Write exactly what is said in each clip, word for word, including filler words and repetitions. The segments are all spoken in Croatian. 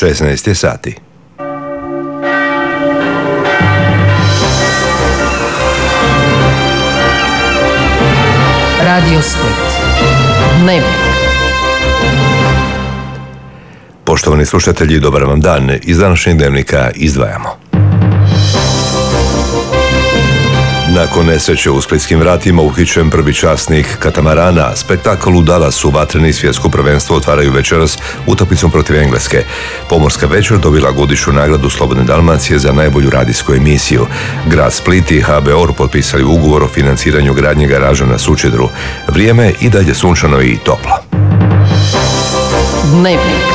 šesnaest je sati. Radio Split. Dnevnik. Poštovani slušatelji, dobar vam dan. Iz današnjeg dnevnika izdvajamo. Nakon nesreće u splitskim vratima uhićen prvi časnik katamarana. Spektakl u Dallasu, vatreni svjetsko prvenstvo otvaraju večeras utakmicom protiv Engleske. Pomorska večer dobila godišnju nagradu Slobodne Dalmacije za najbolju radijsku emisiju. Grad Split i H B O R potpisali ugovor o financiranju gradnje garaža na Sučedru. Vrijeme i dalje sunčano i toplo. Dnevnik.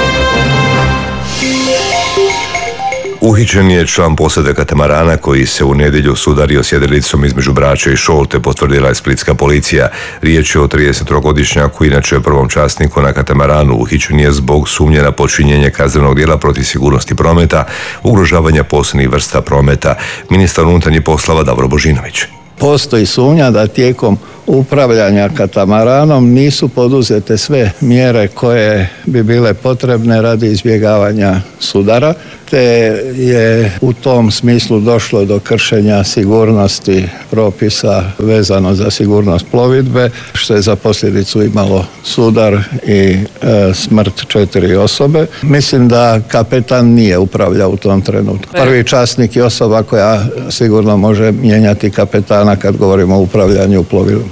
Uhićen je član posade katamarana koji se u nedjelju sudario sjedelicom između Brača i Šolte, potvrdila je splitska policija. Riječ je o tridesettrogodišnjaku, inače prvom časniku na katamaranu. Uhićen je zbog sumnje na počinjenje kaznenog djela protiv sigurnosti prometa, ugrožavanja posebnih vrsta prometa. Ministar unutarnjih poslova Davor Božinović. Postoji sumnja da tijekom upravljanja katamaranom nisu poduzete sve mjere koje bi bile potrebne radi izbjegavanja sudara, te je u tom smislu došlo do kršenja sigurnosti propisa vezano za sigurnost plovidbe, što je za posljedicu imalo sudar i e, smrt četiri osobe. Mislim da kapetan nije upravljao u tom trenutku. Prvi časnik je osoba koja sigurno može mijenjati kapetana kad govorimo o upravljanju plovilom.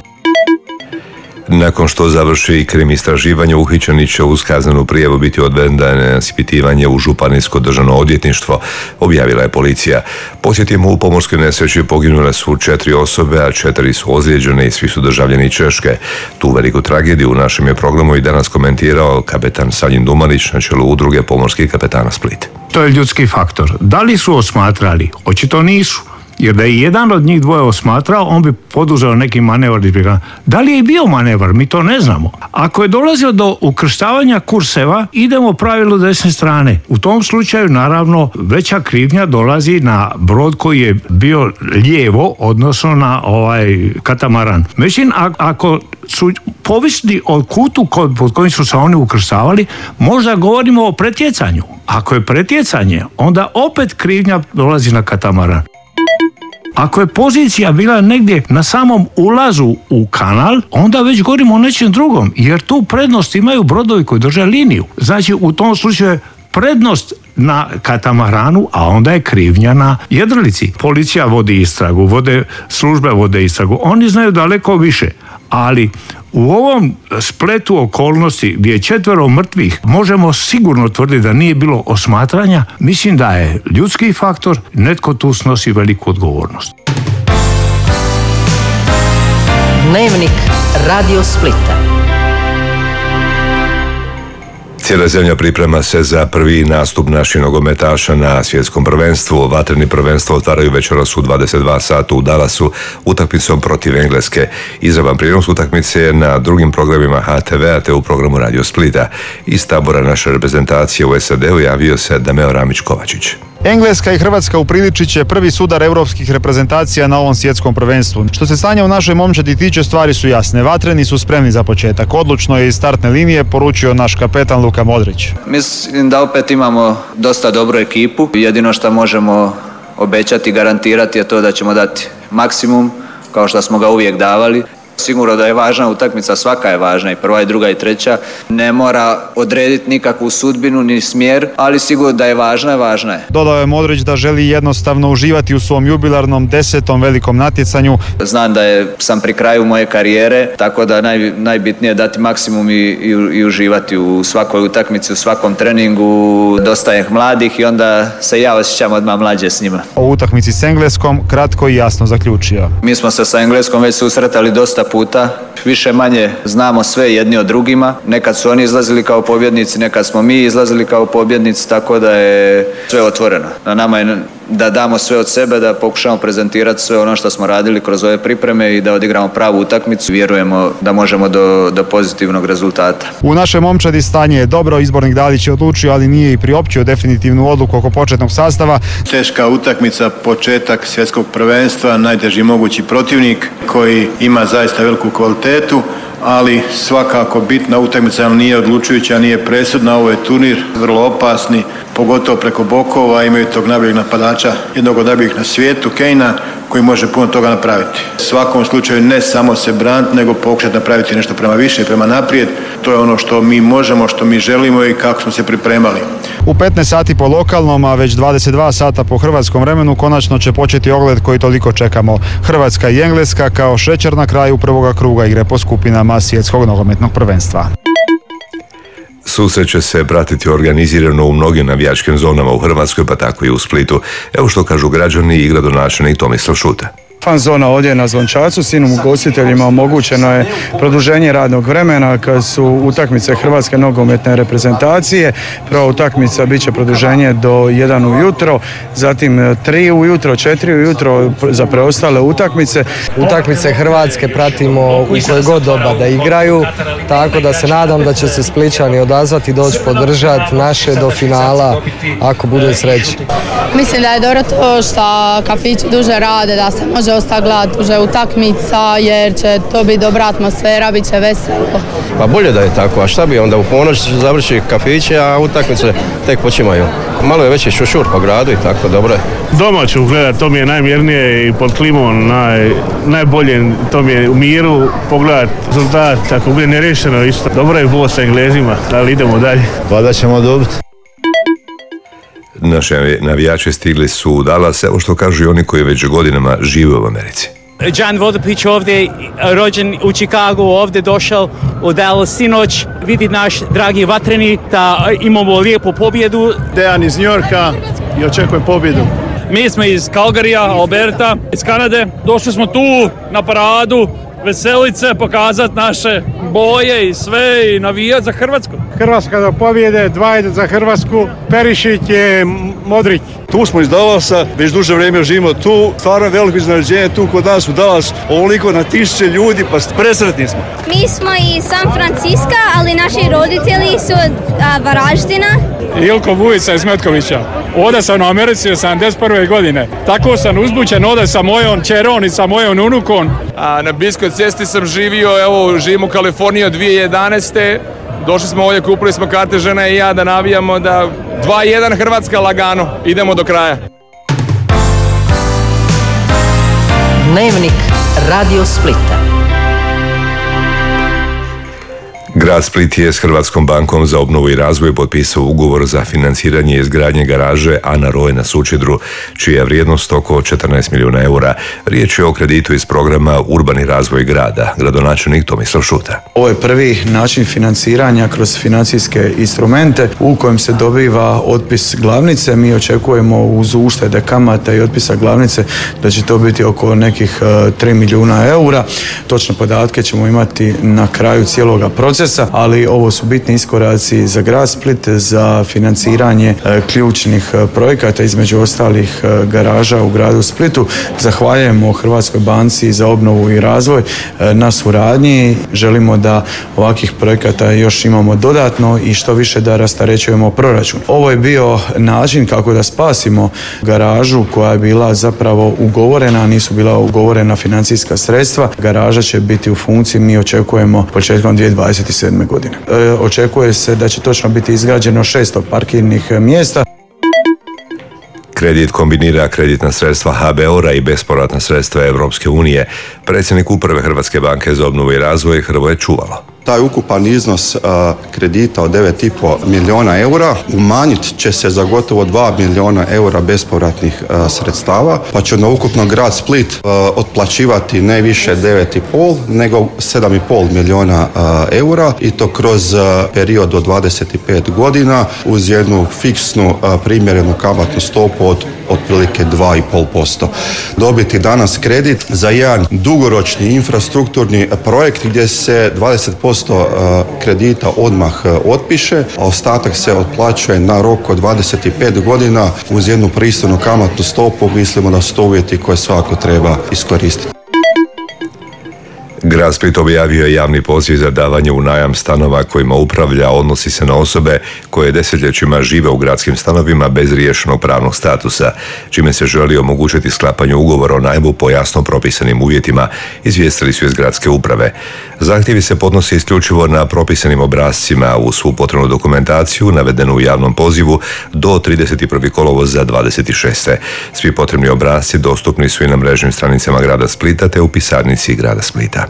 Nakon što završi krim istraživanje, uhićeni će uz kaznenu prijavu biti odveden na ispitivanje u Županijsko državno odvjetništvo, objavila je policija. Podsjetimo, u pomorskoj nesreći poginule su četiri osobe, a četiri su ozlijeđene i svi su državljani Češke. Tu veliku tragediju u našem je programu i danas komentirao kapetan Sanjin Dumanić na čelu udruge pomorskih kapetana Split. To je ljudski faktor. Da li su osmatrali? Očito nisu. Jer da je jedan od njih dvoje osmatrao, on bi poduzeo neki manevar. Da li je bio manevar? Mi to ne znamo. Ako je dolazio do ukrštavanja kurseva, idemo pravilu desne strane. U tom slučaju, naravno, veća krivnja dolazi na brod koji je bio lijevo, odnosno na ovaj katamaran. Međutim, ako su povisni od kutu pod kojim su se oni ukrštavali, možda govorimo o pretjecanju. Ako je pretjecanje, onda opet krivnja dolazi na katamaran. Ako je pozicija bila negdje na samom ulazu u kanal, onda već govorimo o nečem drugom, jer tu prednost imaju brodovi koji drže liniju. Znači, u tom slučaju je prednost na katamaranu, a onda je krivnja na jedrilici. Policija vodi istragu, vode, službe vode istragu, oni znaju daleko više, ali u ovom spletu okolnosti gdje je četvero mrtvih, možemo sigurno tvrditi da nije bilo osmatranja. Mislim da je ljudski faktor, netko tu snosi veliku odgovornost. Dnevnik Radio Splita. Cijela zemlja priprema se za prvi nastup naših nogometaša na svjetskom prvenstvu. Vatreni prvenstvo otvaraju večeras u dvadeset dva sata u Dallasu utakmicom protiv Engleske. Izravan prijenos utakmice je na drugim programima H T V-a te u programu Radio Splita. Iz tabora naše reprezentacije u S A D-u javio se Dameo Ramić-Kovačić. Engleska i Hrvatska upriličit će prvi sudar europskih reprezentacija na ovom svjetskom prvenstvu. Što se stanja u našoj momčadi tiče, stvari su jasne. Vatreni su spremni za početak. Odlučno je iz startne linije poručio naš kapetan Luka Modrić. Mislim da opet imamo dosta dobru ekipu. Jedino što možemo obećati i garantirati je to da ćemo dati maksimum, kao što smo ga uvijek davali. Sigurno da je važna utakmica, svaka je važna, i prva i druga i treća. Ne mora odrediti nikakvu sudbinu ni smjer, ali sigurno da je važna, je važna je. Dodao je Modrić da želi jednostavno uživati u svom jubilarnom desetom velikom natjecanju. Znam da je, sam pri kraju moje karijere, tako da naj, najbitnije je dati maksimum i, i, i uživati u svakoj utakmici, u svakom treningu. Dosta je mladih i onda se ja osjećam odmah mlađe s njima. O utakmici s Engleskom kratko i jasno zaključio. Mi smo se sa Engleskom već susretali dosta puta. Više manje znamo sve jedni od drugima. Nekad su oni izlazili kao pobjednici, nekad smo mi izlazili kao pobjednici, tako da je sve otvoreno. Na nama je da damo sve od sebe, da pokušamo prezentirati sve ono što smo radili kroz ove pripreme i da odigramo pravu utakmicu. Vjerujemo da možemo do, do pozitivnog rezultata. U našoj momčadi stanje je dobro, izbornik Dalić je odlučio, ali nije i priopćio definitivnu odluku oko početnog sastava. Teška utakmica, početak svjetskog prvenstva, najteži mogući protivnik koji ima zaista veliku kvalitetu, ali svakako bitna utakmica, ali nije odlučujuća, nije presudna. Ovo je turnir vrlo opasni, pogotovo preko bokova. Imaju tog najboljeg napadača, jednog od najboljih na svijetu, Kejna, koji može puno toga napraviti. U svakom slučaju ne samo se braniti, nego pokušati napraviti nešto prema više i prema naprijed. To je ono što mi možemo, što mi želimo i kako smo se pripremali. U petnaest sati po lokalnom, a već dvadeset dva sata po hrvatskom vremenu, konačno će početi ogled koji toliko čekamo. Hrvatska i Engleska kao šećer na kraju prvoga kruga igre po skupinama svjetskog nogometnog prvenstva. Susret će se pratiti organizirano u mnogim navijačkim zonama u Hrvatskoj, pa tako i u Splitu. Evo što kažu građani i gradonačelnik Tomislav Šuta. Fan zona ovdje na Zvončacu, svim ugostiteljima omogućeno je produženje radnog vremena kad su utakmice Hrvatske nogometne reprezentacije. Prva utakmica bit će produženje do jedan ujutro, zatim tri ujutro, četiri ujutro za preostale utakmice. Utakmice Hrvatske pratimo u koje god doba da igraju, tako da se nadam da će se Spličani odazvati, doći podržati naše do finala ako bude sreće. Mislim da je dobro to što kafići duže rade, da se može ostati gledati duže utakmica, jer će to biti dobra atmosfera, bit će veselo. Pa bolje da je tako, a šta bi onda u ponoć završi kafiće, a utakmice tek počimaju. Malo je veći šušur po gradu i tako, dobro je. Doma ću gledati, to mi je najmirnije i pod klimom naj, najbolje, to mi je u miru pogledati rezultat, ako bude nerešeno isto. Dobro je bilo sa Englezima, ali idemo dalje. Pa da ćemo dobiti. Naše navijači stigli su u Dallas, evo što kažu i oni koji već godinama žive u Americi. Đan Vodopić ovdje, rođen u Chicagu, ovdje došao u Dallas sinoć, vidi naš dragi Vatreni da imamo lijepu pobjedu. Dejan iz New Yorka i očekujem pobjedu. Mi smo iz Calgaryja, Alberta, iz Kanade. Došli smo tu na paradu, veselit se, pokazati naše boje i sve i navijati za Hrvatsku. Hrvatska do pobjede, dva jedan za Hrvatsku, Perišić je Modrić. Tu smo iz Dallasa, već duže vrijeme živimo tu, stvarno veliko iznenađenje tu kod nas u Dallas, ovoliko na tisuće ljudi, pa presretni smo. Mi smo iz San Franciska, ali naši roditelji su od Varaždina. Ilko Vujica iz Metkovića. Ovdje sam u Americi od sedamdeset prve godine. Tako sam uzbućen ovdje sa mojom čerom i sa mojom unukom. A na Biskoj cesti sam živio, evo živim u Kaliforniji od dvije tisuće jedanaeste. Došli smo ovdje, kupili smo karte, žena i ja, da navijamo da dva jedan Hrvatska lagano. Idemo do kraja. Dnevnik Radio Splita. Grad Split je s Hrvatskom bankom za obnovu i razvoj potpisao ugovor za financiranje izgradnje garaže Ana Roy na Sučidru, čija je vrijednost oko četrnaest milijuna eura. Riječ je o kreditu iz programa Urbani razvoj grada. Gradonačelnik Tomislav Šuta. Ovo je prvi način financiranja kroz financijske instrumente u kojem se dobiva otpis glavnice. Mi očekujemo uz uštede kamata i otpisa glavnice da će to biti oko nekih tri milijuna eura. Točne podatke ćemo imati na kraju cijeloga procesa, ali ovo su bitni iskoraci za grad Split, za financiranje e, ključnih e, projekata, između ostalih e, garaža u gradu Splitu. Zahvaljujemo Hrvatskoj banci za obnovu i razvoj e, na suradnji. Želimo da ovakvih projekata još imamo dodatno i što više da rasterećujemo proračun. Ovo je bio način kako da spasimo garažu koja je bila zapravo ugovorena, a nisu bila ugovorena financijska sredstva. Garaža će biti u funkciji, mi očekujemo početkom dvije tisuće dvadeset sedme godine. E, očekuje se da će točno biti izgrađeno šesto parkirnih mjesta. Kredit kombinira kreditna sredstva ha be o-a i bespovratna sredstva Europske unije. Predsjednik uprave Hrvatske banke za obnovu i razvoj Hrvoje Čuvalo. Taj ukupan iznos uh, kredita od devet i pol milijuna eura umanjit će se za gotovo dva milijuna eura bespovratnih uh, sredstava, pa će na ukupno grad Split uh, otplaćivati ne više devet i pol nego sedam i pol milijuna uh, eura i to kroz uh, period od dvadeset pet godina uz jednu fiksnu uh, primjerenu kamatnu stopu od otprilike dva i pol posto. Dobiti danas kredit za jedan dugoročni infrastrukturni projekt gdje se dvadeset posto kredita odmah otpiše, a ostatak se otplaćuje na rok od dvadeset pet godina uz jednu pristojnu kamatnu stopu. Mislimo da su to uvjeti koje svako treba iskoristiti. Grad Split objavio je javni poziv za davanje u najam stanova kojima upravlja, odnosi se na osobe koje desetljećima žive u gradskim stanovima bez riješenog pravnog statusa, čime se želi omogućiti sklapanje ugovora o najmu po jasno propisanim uvjetima, izvijestili su iz gradske uprave. Zahtjevi se podnose isključivo na propisanim obrascima uz svu potrebnu dokumentaciju navedenu u javnom pozivu do trideset prvog kolovoza dvadeset šeste. Svi potrebni obrasci dostupni su i na mrežnim stranicama grada Splita te u pisarnici grada Splita.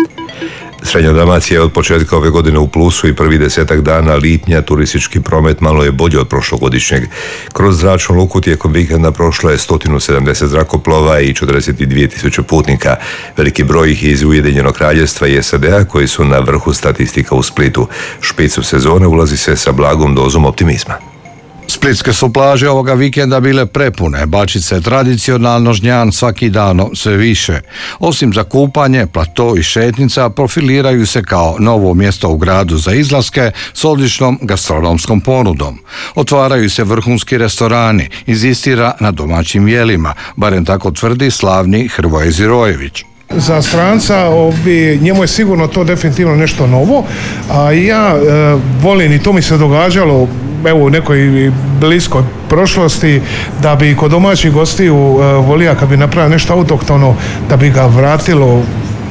Srednja Dalmacija je od početka ove godine u plusu i prvi desetak dana lipnja turistički promet malo je bolji od prošlogodišnjeg. Kroz zračnu luku tijekom vikenda prošlo je sto sedamdeset zrakoplova i četrdeset dvije tisuće putnika. Veliki broj ih iz Ujedinjenog Kraljevstva i S A D-a koji su na vrhu statistika u Splitu. Špicu sezone ulazi se sa blagom dozom optimizma. Splitske su plaže ovoga vikenda bile prepune, bačice tradicionalno, žnjan svaki dano sve više. Osim za kupanje, plato i šetnica profiliraju se kao novo mjesto u gradu za izlaske s odličnom gastronomskom ponudom. Otvaraju se vrhunski restorani, inzistira na domaćim jelima, barem tako tvrdi slavni Hrvoje Zirojević. Za stranca ovi, njemu je sigurno to definitivno nešto novo, a ja e, volim i to mi se događalo evo u nekoj bliskoj prošlosti da bi kod domaćih gostiju e, volio kad bi napravio nešto autohtono da bi ga vratilo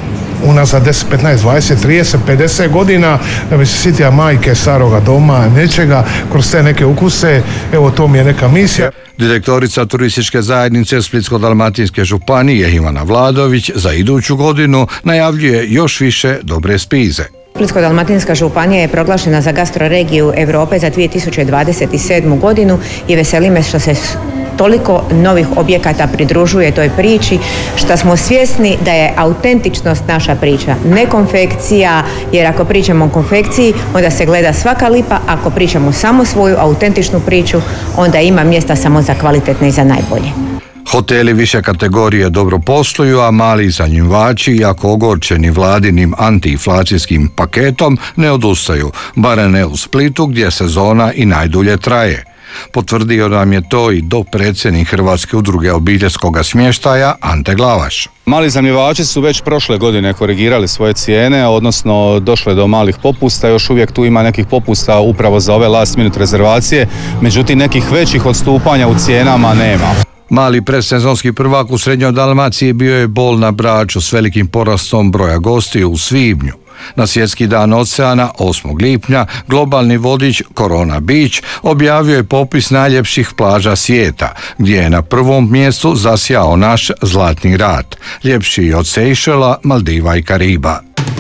unazad deset, petnaest, dvadeset, trideset, pedeset godina, da bi se sitija majke, staroga doma, nečega, kroz te neke ukuse, evo to mi je neka misija. Direktorica turističke zajednice Splitsko-dalmatinske županije Ivana Vladović za iduću godinu najavljuje još više dobre spize. Splitsko-dalmatinska županija je proglašena za gastroregiju Europe za dvije tisuće dvadeset sedmu godinu i veseli me što se toliko novih objekata pridružuje toj priči, što smo svjesni da je autentičnost naša priča, ne konfekcija, jer ako pričamo o konfekciji onda se gleda svaka lipa, ako pričamo samo svoju autentičnu priču onda ima mjesta samo za kvalitetne i za najbolje. Hoteli više kategorije dobro posluju, a mali iznajmljivači, iako ogorčeni vladinim antiinflacijskim paketom, ne odustaju, barem ne u Splitu gdje sezona i najdulje traje. Potvrdio nam je to i dopredsjednik Hrvatske udruge obiteljskog smještaja Ante Glavaš. Mali iznajmljivači su već prošle godine korigirali svoje cijene, odnosno došle do malih popusta, još uvijek tu ima nekih popusta upravo za ove last minute rezervacije, međutim nekih većih odstupanja u cijenama nema. Mali predsezonski prvak u Srednjoj Dalmaciji bio je Bol na Braču s velikim porastom broja gostiju u svibnju. Na Svjetski dan oceana osmog lipnja globalni vodič Corona Beach objavio je popis najljepših plaža svijeta, gdje je na prvom mjestu zasjao naš Zlatni rat, ljepši od Sejšela, Maldiva i Kariba.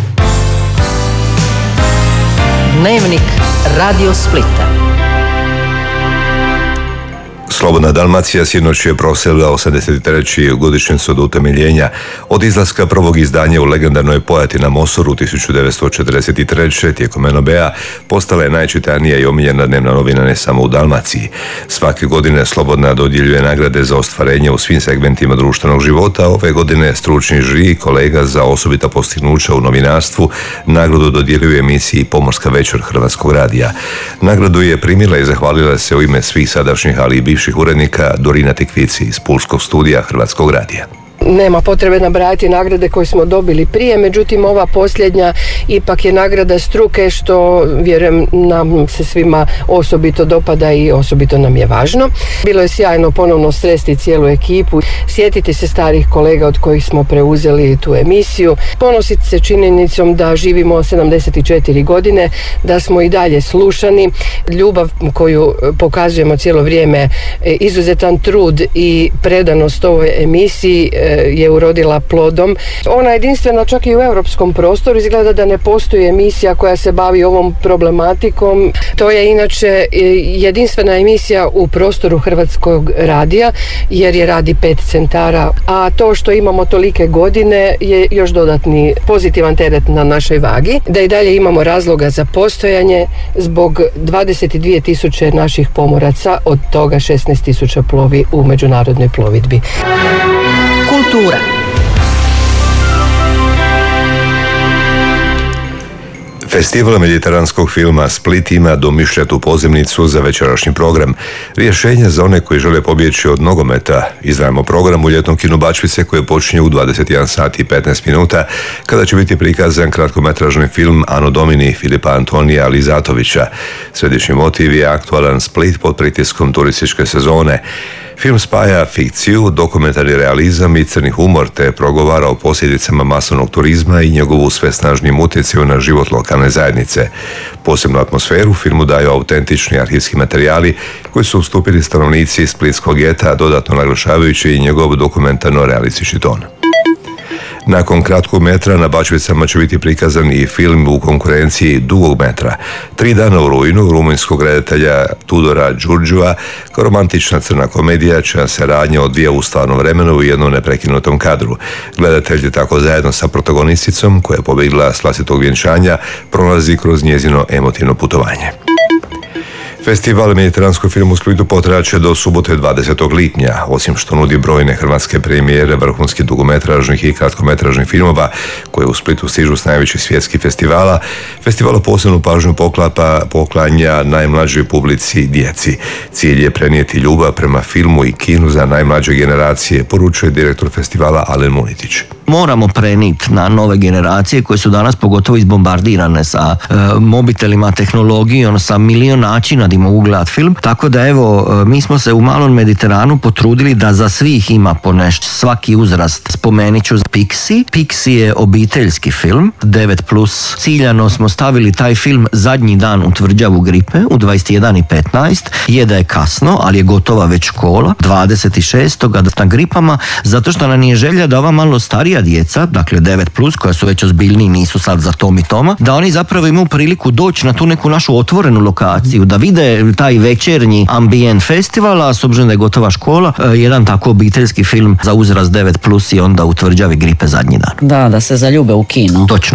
Dnevnik Radio Splita. Slobodna Dalmacija sinoć je proslavila osamdeset treću godišnjicu od utemeljenja. Od izlaska prvog izdanja u legendarnoj Pojati na Mosoru tisuću devetsto četrdeset treće tijekom en o be-a postala je najčitanija i omiljena dnevna novina ne samo u Dalmaciji. Svake godine Slobodna dodjeljuje nagrade za ostvarenje u svim segmentima društvenog života. Ove godine stručni žiri kolega za osobita postignuća u novinarstvu nagradu dodjeljuje emisiji Pomorska večer Hrvatskog radija. Nagradu je primila i zahvalila se u ime svih sadašnjih, ali i bivših urednika Dorina Tikvici iz Pulskog studija Hrvatskog radija. Nema potrebe nabrajati nagrade koje smo dobili prije, međutim ova posljednja ipak je nagrada struke što vjerujem nam se svima osobito dopada i osobito nam je važno. Bilo je sjajno ponovno sresti cijelu ekipu, sjetiti se starih kolega od kojih smo preuzeli tu emisiju, ponositi se činjenicom da živimo sedamdeset četiri godine, da smo i dalje slušani, ljubav koju pokazujemo cijelo vrijeme, izuzetan trud i predanost ovoj emisiji je urodila plodom. Ona je jedinstvena čak i u europskom prostoru, izgleda da ne postoji emisija koja se bavi ovom problematikom. To je inače jedinstvena emisija u prostoru Hrvatskog radija jer je radi pet centara, a to što imamo tolike godine je još dodatni pozitivan teret na našoj vagi. Da i dalje imamo razloga za postojanje zbog dvadeset dvije tisuće naših pomoraca, od toga šesnaest tisuća plovi u međunarodnoj plovidbi. Kultura. Festival mediteranskog filma Split ima domišljatu pozivnicu za večerašnji program. Rješenje za one koji žele pobjeći od nogometa. Izdajemo program u ljetnom kinu Bačvice koje počinje u dvadeset jedan sat i petnaest minuta kada će biti prikazan kratkometražni film Ano Domini Filipa Antonija Lizatovića. Središnji motiv je aktualan Split pod pritiskom turističke sezone. Film spaja fikciju, dokumentarni realizam i crni humor te progovara o posljedicama masovnog turizma i njegovu sve snažnijem utjecaju na život lokalne zajednice. Posebnu atmosferu filmu daju autentični arhivski materijali koji su ustupili stanovnici splitskog geta, dodatno naglašavajući i njegov dokumentarno realistični ton. Nakon kratkog metra na Bačvicama će biti prikazan i film u konkurenciji dugog metra. Tri dana u rujnu rumunjskog redatelja Tudora Đurđua, kao romantična crna komedija čija se radnja odvija u stvarnom vremenu u jednom neprekinutom kadru. Gledatelj je tako zajedno sa protagonisticom, koja je pobjegla s vlastitog vjenčanja, prolazi kroz njezino emotivno putovanje. Festival mediteranskog filma u Splitu potraće do subote dvadesetog lipnja. Osim što nudi brojne hrvatske premijere vrhunskih dugometražnih i kratkometražnih filmova koje u Splitu stižu s najvećih svjetskih festivala, festival posebnu pažnju poklapa poklanja najmlađoj publici, djeci. Cilj je prenijeti ljubav prema filmu i kinu za najmlađe generacije, poručuje direktor festivala Alen Munitić. Moramo preniti na nove generacije koje su danas pogotovo izbombardirane sa e, mobitelima, tehnologijom, sa milion načina da mogu gledati film. Tako da evo, mi smo se u Malom Mediteranu potrudili da za svih ima po nešto, svaki uzrast. Spomenit ću Pixi. Pixi je obiteljski film, devet plus. Ciljano smo stavili taj film zadnji dan u tvrđavu Gripe u dvadeset jedan i petnaest. Je da je kasno, ali je gotova već škola, dvadeset šestog na Gripama, zato što nam je želja da ova malo starija djeca, dakle devet plus, koja su već ozbiljni, nisu sad za Tom i Toma, da oni zapravo imaju priliku doći na tu neku našu otvorenu lokaciju, da vide taj večernji ambijent festivala, a s obzirom da je gotova škola, jedan tako obiteljski film za uzrast devet plus i onda u tvrđavi Gripe zadnji dan. Da, da se zaljube u kino. Točno.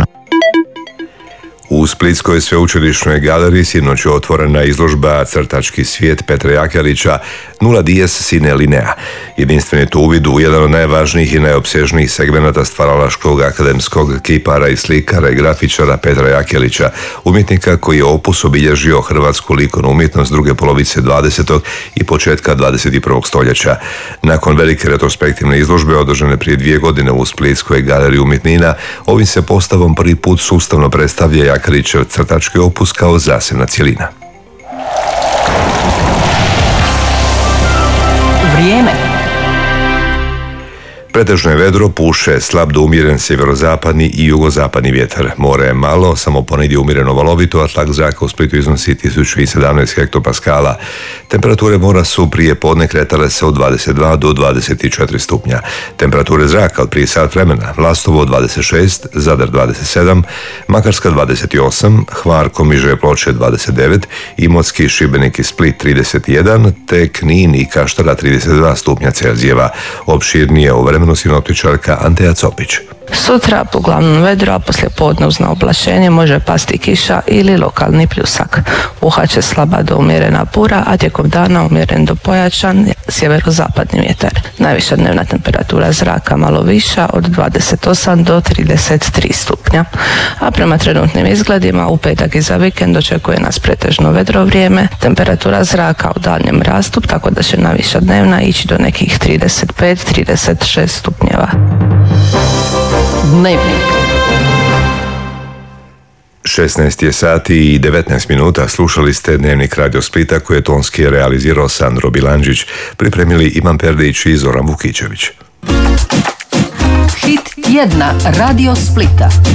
U Splitskoj sveučilišnoj galeriji sinoć je otvorena izložba Crtački svijet Petra Jakelića Nula dies sine linea. Jedinstven je to uvid u jedan od najvažnijih i najopsežnijih segmenata stvaralačkog akademskog kipara i slikara i grafičara Petra Jakelića, umjetnika koji je opus obilježio hrvatsku likovnu umjetnost druge polovice dvadesetog i početka dvadeset i prvog stoljeća. Nakon velike retrospektivne izložbe održane prije dvije godine u Splitskoj galeriji umjetnina, ovim se postavom prvi put sustavno predstavlja Jakelićev crtački opus kao zasebna cjelina. Vrijeme. Pretežno je vedro, puše slab do umjeren sjeverozapadni i jugozapadni vjetar. More je malo, samo ponegdje umjereno valovito, a tlak zraka u Splitu iznosi tisuću sedamnaest hektopaskala. Temperature mora su prije podne kretale se od dvadeset dva do dvadeset četiri stupnja. Temperature zraka od prije sat vremena: Lastovo dvadeset šest, Zadar dvadeset sedam, Makarska dvadeset osam, Hvar, Komiže, Ploče dvadeset devet, Imotski, Šibenik i Split trideset jedan, te Knin i Kaštela trideset dva stupnja Celzijeva. Opširnije o vremenu sinoptičarka Anteja Copić. Sutra uglavnom vedro, a poslije podne uz oblačenje može pasti kiša ili lokalni pljusak. Puhat slaba do umjerena bura, a tijekom dana umjeren do pojačan sjeverozapadni vjetar. Najviša dnevna temperatura zraka malo viša od dvadeset osam do trideset tri stupnja. A prema trenutnim izgledima u petak i za vikend očekuje nas pretežno vedro vrijeme. Temperatura zraka u daljnjem rastu, tako da će najviša dnevna ići do nekih trideset pet do trideset šest stupnjeva. Dnevnik. šesnaest je sati i devetnaest minuta. Slušali ste Dnevnik Radio Splita koji je tonski realizirao Sandro Bilandžić. Pripremili Ivan Perdić i Zoran Vukićević. Hit tjedna Radio Splita.